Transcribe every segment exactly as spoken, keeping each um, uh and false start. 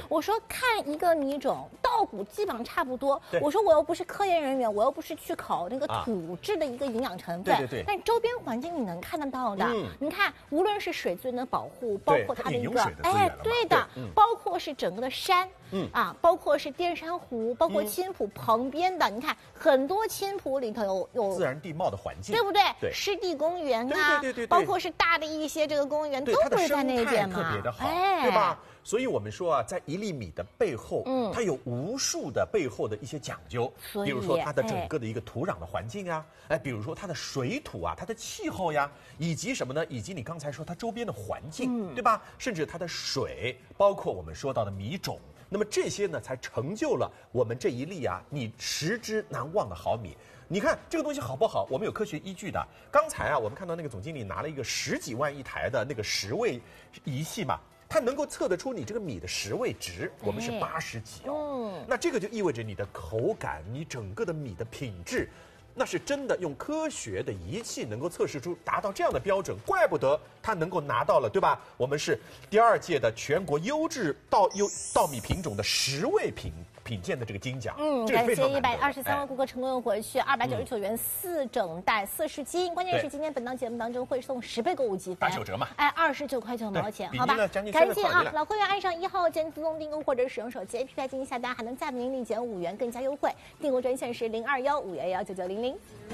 我说看一个米种，稻谷基本上差不多。我说我又不是科研人员，我又不是去考那个土质的一个营养成分， 对对对。 但周边环境你能看得到的。嗯，你看，无论是水资源的保护，包括它的一个，哎，对的，包括是整个的山。嗯啊，包括是滇山湖，包括青浦旁边的，嗯、你看很多青浦里头有有自然地貌的环境， 对不对？ 对， 湿地公园啊， 对对对 对, 对， 包括是大的一些这个公园都会在那边嘛， 特别的好， 哎， 对吧？所以我们说啊，在一粒米的背后，嗯，它有无数的背后的一些讲究，比如说它的整个的一个土壤的环境啊，哎，比如说它的水土啊，它的气候呀，以及什么呢？以及你刚才说它周边的环境，嗯、对吧？甚至它的水，包括我们说到的米种。那么这些呢，才成就了我们这一粒啊，你食之难忘的好米。你看这个东西好不好？我们有科学依据的。刚才啊，我们看到那个总经理拿了一个十几万一台的那个食味仪器嘛，它能够测得出你这个米的食味值，我们是八十几哦。嗯，那这个就意味着你的口感，你整个的米的品质。那是真的用科学的仪器能够测试出达到这样的标准，怪不得它能够拿到了，对吧？我们是第二届的全国优质稻优稻米品种的十位品品鉴的这个金奖。嗯， 感谢一百二十三万顾客成功回去，二百九十九元四整袋四十斤。关键是今天本档节目当中会送十倍购物积分， 打九折嘛， 哎，二十九块九毛钱，好吧？赶紧啊，老会员按上一号键自动订购或者使用手机 A P P 进行下单，还能再领领减五元，更加优惠。订购专线是零二幺五幺幺九九零零。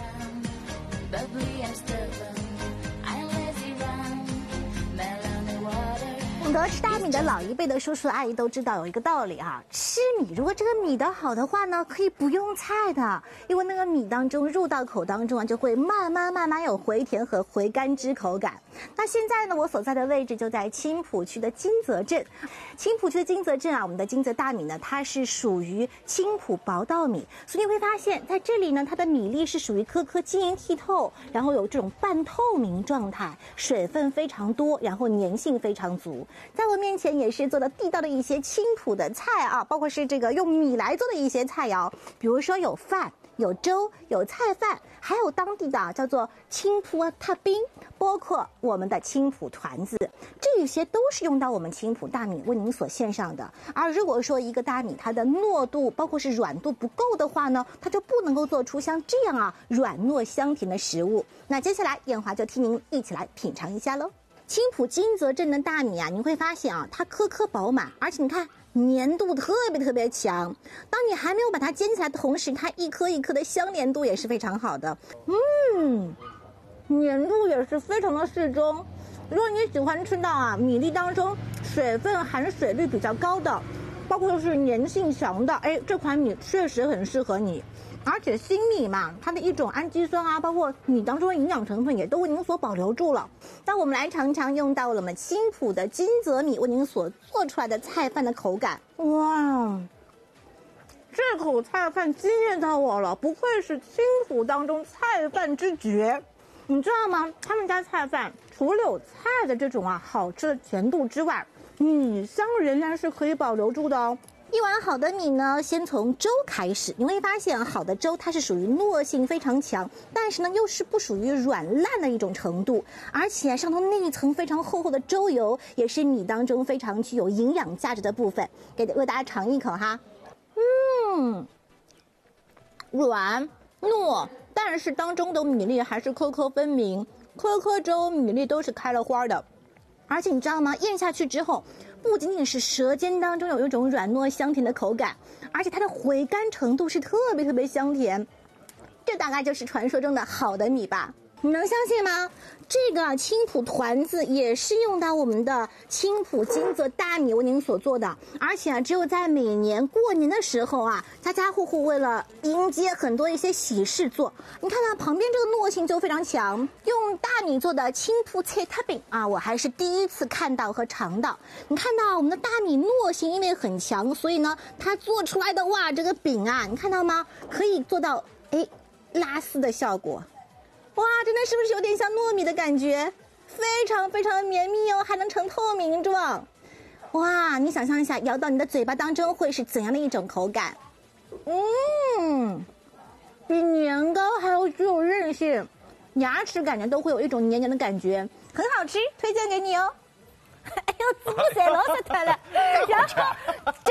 懂得吃大米的老一辈的叔叔阿姨都知道有一个道理啊，吃米如果这个米的好的话呢，可以不用菜的，因为那个米当中入到口当中啊，就会慢慢慢慢有回甜和回甘之口感。那现在呢，我所在的位置就在青浦区的金泽镇。青浦区的金泽镇啊，我们的金泽大米呢，它是属于青浦薄稻米，所以你会发现在这里呢，它的米粒是属于颗颗晶莹剔透，然后有这种半透明状态，水分非常多，然后粘性非常足。在我面前也是做的地道的一些青浦的菜啊，包括是这个用米来做的一些菜肴，比如说有饭、有粥、有菜饭，还有当地的、啊、叫做青浦踏冰，包括我们的青浦团子，这些都是用到我们青浦大米为您所献上的。而如果说一个大米它的糯度包括是软度不够的话呢，它就不能够做出像这样啊软糯香甜的食物。那接下来燕华就替您一起来品尝一下喽。青浦金泽镇的大米啊，你会发现啊，它颗颗饱满，而且你看粘度特别特别强。当你还没有把它煎起来的同时，它一颗一颗的相连度也是非常好的。嗯，粘度也是非常的适中。如果你喜欢吃到啊米粒当中水分含水率比较高的，包括是粘性强的，哎，这款米确实很适合你。而且新米嘛，它的一种氨基酸啊，包括米当中的营养成分也都为您所保留住了。那我们来尝尝用到了我们青浦的金泽米为您所做出来的菜饭的口感。哇，这口菜饭惊艳到我了，不愧是青浦当中菜饭之绝。你知道吗？他们家菜饭除了有菜的这种啊好吃的甜度之外，米香仍然是可以保留住的哦。一碗好的米呢，先从粥开始。你会发现，好的粥它是属于糯性非常强，但是呢又是不属于软烂的一种程度，而且上头那一层非常厚厚的粥油，也是米当中非常具有营养价值的部分。给为大家尝一口哈，嗯，软糯，但是当中的米粒还是颗颗分明，颗颗粥米粒都是开了花的。而且你知道吗？咽下去之后，不仅仅是舌尖当中有一种软糯香甜的口感，而且它的回甘程度是特别特别香甜。这大概就是传说中的好的米吧。你能相信吗？这个青浦团子也是用到我们的青浦金泽大米为您所做的，而且啊，只有在每年过年的时候啊，家家户户为了迎接很多一些喜事做。你看到旁边这个糯性就非常强，用大米做的青浦菜塔饼啊，我还是第一次看到和尝到。你看到我们的大米糯性因为很强，所以呢，它做出来的哇，这个饼啊，你看到吗？可以做到哎拉丝的效果。哇，真的是不是有点像糯米的感觉？非常非常的绵密哦，还能呈透明状。哇，你想象一下，咬到你的嘴巴当中会是怎样的一种口感？嗯，比年糕还要具有韧性，牙齿感觉都会有一种黏黏的感觉，很好吃，推荐给你哦。哎呦，字幕写老实脱了，然后真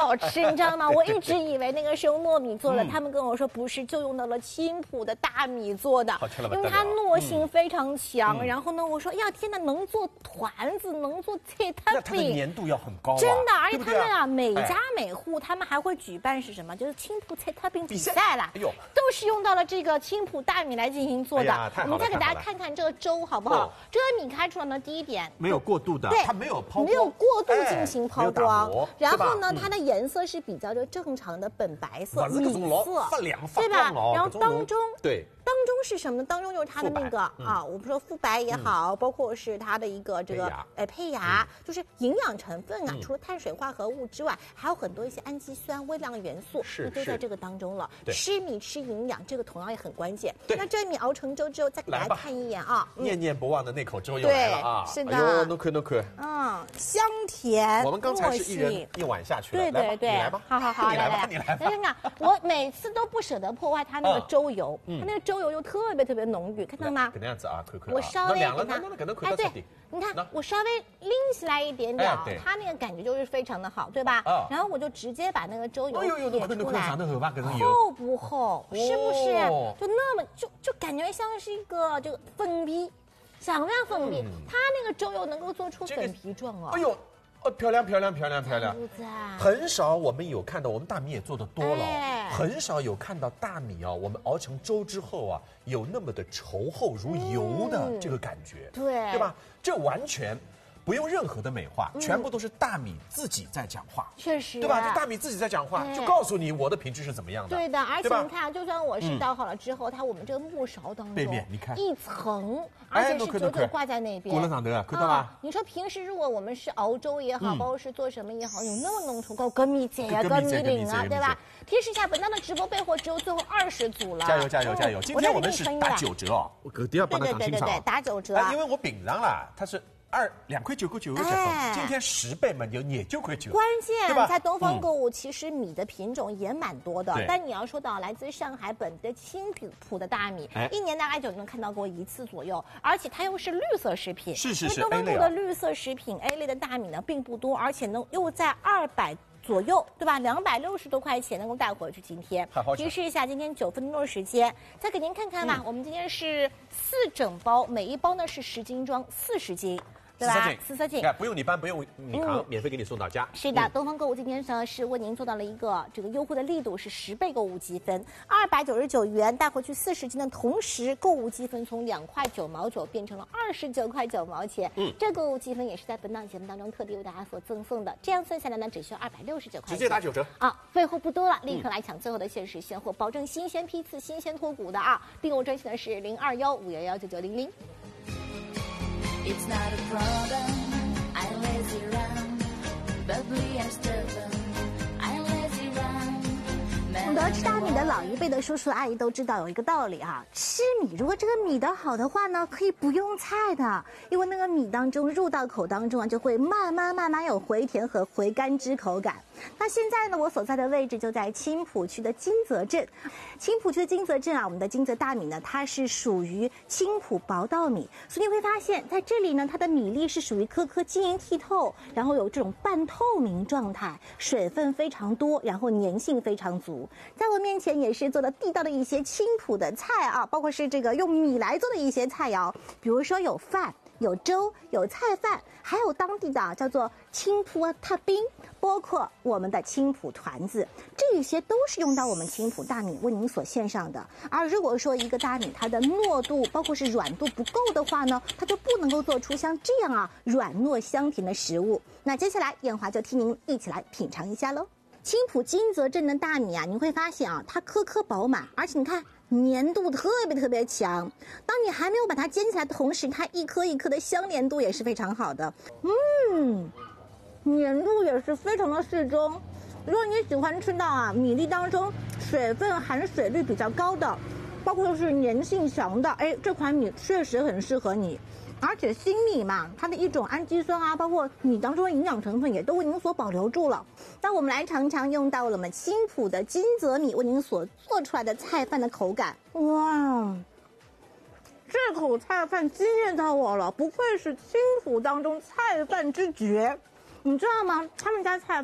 好吃，你知道吗？我一直以为那个是用糯米做的，他们跟我说不是，就用到了青浦的大米做的，因为它糯性非常强。然后呢，我说呀，天哪，能做团子，能做脆塔饼， 那它的粘度要很高， 真的。而且他们啊，每家每户他们还会举办是什么？就是青浦脆塔饼比赛啦，哎呦，都是用到了这个青浦大米来进行做的。我们再给大家看看这个粥好不好？这个米开出来呢，第一点没有过度的， 对， 它没有抛光， 没有过度进行抛光。然后呢，它的颜色是比较就正常的本白色、米色，对吧？然后当中对。 当中是什么呢？当中就是它的那个啊，我们说肤白也好，包括是它的一个这个哎胚芽，就是营养成分啊，除了碳水化合物之外，还有很多一些氨基酸、微量元素， 是都在这个当中了。吃米吃营养，这个同样也很关键。 对， 那这米熬成粥之后，再给大家看一眼啊， 念念不忘的那口粥又来了啊！ 是的， 哎呦，弄可弄可， 嗯，香甜。 我们刚才是一人一碗下去了， 对对对， 你来吧， 好好好， 你来吧，你来吧。 看看，我每次都不舍得破坏它那个粥油，它那个粥油又特别特别浓郁，看到吗？ 这样子啊，可可。 我稍微给它， 哎，对， 你看我稍微拎起来一点点，它那个感觉就是非常的好，对吧？然后我就直接把那个粥油撇出来，厚不厚？是不是？就那么就就感觉像是一个这个粉皮，想不像粉皮？它那个粥油能够做出粉皮状哦。 哎呦。哦，漂亮漂亮漂亮漂亮！很少我们有看到，我们大米也做的多了，哎、很少有看到大米啊，我们熬成粥之后啊，有那么的稠厚如油的这个感觉， 嗯、对对吧？这完全不用任何的美化，嗯、全部都是大米自己在讲话， 确实， 对吧？这大米自己在讲话，就告诉你我的品质是怎么样的。 对的，而且你看，就算我是倒好了之后，它我们这个木勺当中背面你看一层，而且是久久挂在那边。 锅上的，看到吧？ 你说平时如果我们是熬粥也好，包括是做什么也好，有那么浓稠高跟米姐呀、跟米饼啊，对吧？提示一下，本档的直播备货只有最后二十组了， 加油加油加油！今天我们是打九折哦，我隔天帮他讲清楚， 打九折， 因为我饼上了，它是。二两块九块九，哎，今天十倍嘛，就也就块九。 关键在东方购物，其实米的品种也蛮多的，但你要说到来自上海本地的青浦的大米，一年大概就能看到过一次左右，而且它又是绿色食品， 是是是。 东方购物的绿色食品 A 类的大米呢并不多，而且呢又在二百。左右对吧？两百六十多块钱能够带回去。今天提示一下，今天九分钟的时间，再给您看看吧。嗯、我们今天是四整包，每一包呢是十斤装，四十斤。对吧？四十斤， 不用你搬，不用米糖，嗯、免费给你送到家。 是的，嗯、东方购物今天呢是为您做到了一个这个优惠的力度是十倍购物积分，二百九十九元带回去四十斤的同时，购物积分从两块九毛九变成了二十九块九毛钱。嗯，这购物积分也是在本档节目当中特地为大家所赠送的，这样算下来呢只需要二百六十九块钱， 直接打九折啊！备货不多了，立刻来抢最后的限时现货，保证新鲜批次、新鲜脱骨的啊！订购专线呢是零二幺五幺幺九九零零。It's not a problem. I lazy run, bubbly and stubborn. I lazy run. 懂得吃大米的老一辈的叔叔阿姨都知道有一个道理啊，吃米如果这个米的好的话呢，可以不用菜的，因为那个米当中入到口当中啊，就会慢慢慢慢有回甜和回甘之口感。那现在呢，我所在的位置就在青浦区的金泽镇。青浦区的金泽镇啊，我们的金泽大米呢，它是属于青浦薄稻米，所以你会发现在这里呢，它的米粒是属于颗颗晶莹剔透，然后有这种半透明状态，水分非常多，然后粘性非常足。在我面前也是做了地道的一些青浦的菜啊，包括是这个用米来做的一些菜肴，比如说有饭。有粥，有菜饭，还有当地的、啊、叫做青浦塔饼，包括我们的青浦团子，这些都是用到我们青浦大米为您所献上的。而如果说一个大米它的糯度，包括是软度不够的话呢，它就不能够做出像这样啊软糯香甜的食物。那接下来燕华就替您一起来品尝一下喽。青浦金泽镇的大米啊，你会发现啊，它颗颗饱满，而且你看。粘度特别特别强，当你还没有把它煎起来的同时，它一颗一颗的相连度也是非常好的。嗯，粘度也是非常的适中。如果你喜欢吃到啊米粒当中水分含水率比较高的，包括是粘性强的，哎，这款米确实很适合你。而且新米嘛，它的一种氨基酸啊，包括米当中的营养成分也都为您所保留住了。那我们来尝尝用到了我们青浦的金泽米为您所做出来的菜饭的口感。哇，这口菜饭惊艳到我了，不愧是青浦当中菜饭之绝。你知道吗？他们家菜饭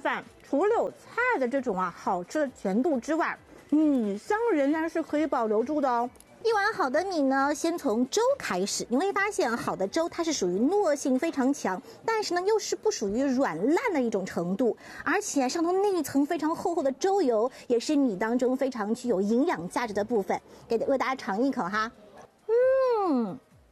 除了有菜的这种啊好吃的甜度之外，米香仍然是可以保留住的哦。一碗好的米呢，先从粥开始。你会发现，好的粥它是属于糯性非常强，但是呢又是不属于软烂的一种程度，而且上头那一层非常厚厚的粥油，也是米当中非常具有营养价值的部分。给为大家尝一口哈，嗯，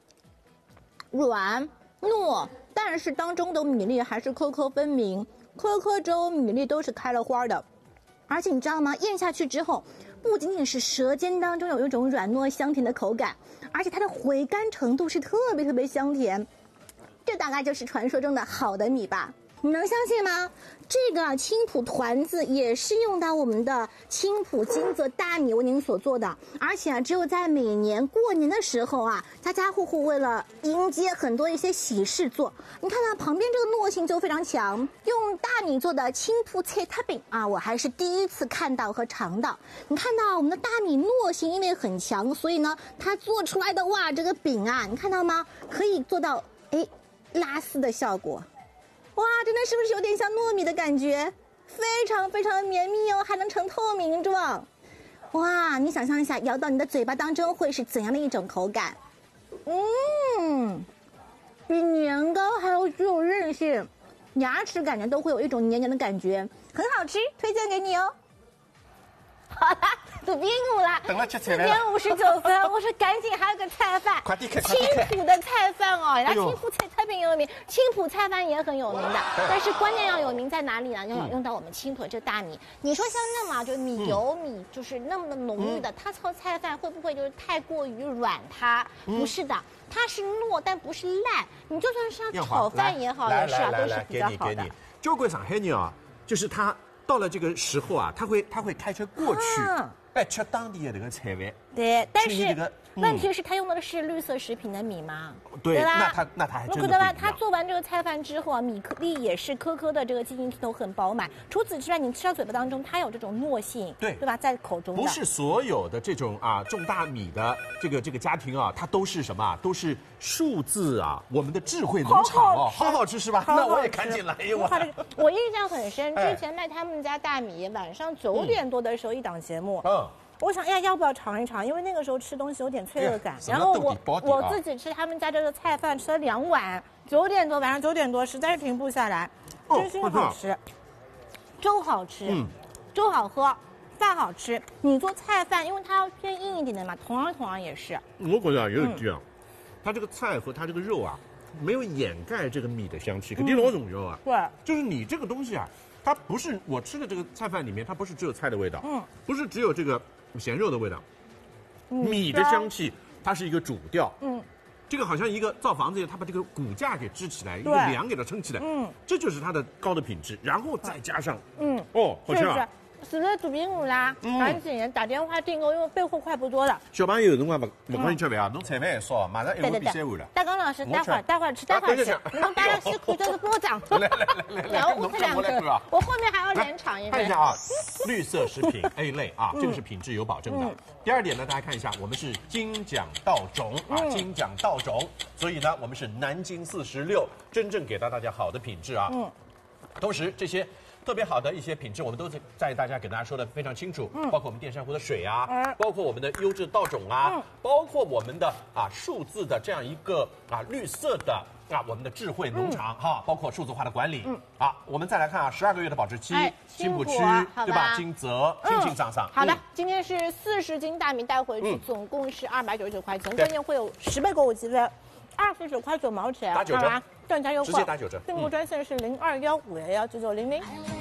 软糯，但是当中的米粒还是颗颗分明，颗颗粥米粒都是开了花的。而且你知道吗？咽下去之后，不仅仅是舌尖当中有一种软糯香甜的口感，而且它的回甘程度是特别特别香甜。这大概就是传说中的好的米吧。你能相信吗？这个青浦团子也是用到我们的青浦金泽大米为您所做的，而且啊，只有在每年过年的时候啊，家家户户为了迎接很多一些喜事做。你看到旁边这个糯性就非常强，用大米做的青浦菜塔饼啊，我还是第一次看到和尝到。你看到我们的大米糯性因为很强，所以呢，它做出来的哇，这个饼啊，你看到吗？可以做到哎拉丝的效果。哇，真的是不是有点像糯米的感觉？非常非常绵密哦，还能呈透明状。哇，你想象一下，咬到你的嘴巴当中会是怎样的一种口感？嗯，比年糕还要具有韧性，牙齿感觉都会有一种黏黏的感觉，很好吃，推荐给你哦。好啦，都别我啦， 等了吃菜四点五十九分，我说赶紧还有个菜饭， 快点看， 青浦的菜饭哦，人家哎呦青浦菜特别有名，青浦菜饭也很有名的，但是关键要有名在哪里呢？要用到我们青浦这大米。你说像那么就米油米就是那么的浓郁的，它炒菜饭会不会就是太过于软塌？不是的，它是糯但不是烂，你就算是要炒饭也好，也是啊，都是比较好的。 交关上海人啊，就是他到了这个时候啊，他会他会开车过去，哎，吃当地的这个菜饭。 对，但是这个问题是他用的是绿色食品的米嘛？ 对， 吧？ 那他那他还真的不一对吧？ 样。 他做完这个菜饭之后啊，米颗粒也是颗颗的，这个晶莹剔透，很饱满。除此之外，你吃到嘴巴当中，它有这种糯性， 对对吧？在口中的不是所有的这种啊种大米的这个这个家庭啊，它都是什么啊？都是数字啊，我们的智慧农场哦，好好吃是吧？那我也赶紧来一碗。 我印象很深，之前卖他们家大米，晚上九点多的时候一档节目，嗯。我想，哎呀，要不要尝一尝？因为那个时候吃东西有点脆弱感。然后我我自己吃他们家这个菜饭，吃了两碗，九点多晚上九点多，实在是停不下来，真心好吃，粥好吃，嗯，粥好喝，饭好吃。你做菜饭，因为它要偏硬一点的嘛，同样同样也是。 我觉得也有这样，它这个菜和它这个肉啊，没有掩盖这个米的香气，肯定老重要啊。 对， 就是你这个东西啊，它不是我吃的这个菜饭里面，它不是只有菜的味道，嗯，不是只有这个咸肉的味道，米的香气，它是一个主调，嗯，这个好像一个造房子一样，它把这个骨架给支起来，一个梁给它撑起来，嗯，这就是它的高的品质，然后再加上，嗯，哦，好吃啊。 是不是肚皮饿啦？赶紧打电话订购，因为备货快不多了。 小朋友有辰光不不可以吃饭啊，侬菜饭也少，马上一会儿比赛完了。 大刚老师，待会儿待会儿吃，待会儿吃。你们大家先看这个播讲。 来来来来来， 我吃两个，我后面还要连尝一个。 看一下啊，绿色食品 A 类啊，这个是品质有保证的。第二点呢，大家看一下，我们是金奖稻种啊，金奖稻种，所以呢，我们是南京四十六，真正给到大家好的品质啊。嗯，同时这些。特别好的一些品质，我们都在大家给大家说的非常清楚，嗯，包括我们淀山湖的水啊，嗯，包括我们的优质稻种啊，嗯，包括我们的啊数字的这样一个啊绿色的啊我们的智慧农场、嗯、哈，包括数字化的管理，嗯，好，我们再来看啊，十二个月的保质期，哎、青浦区对吧？金泽，清清爽爽。 好的，嗯、今天是四十斤大米带回去，嗯、总共是二百九十九块钱，关键会有十倍购物积分。二十九块九毛钱， 打九折， 店家优惠， 直接打九折。 订购专线是零二幺五幺幺九九零零。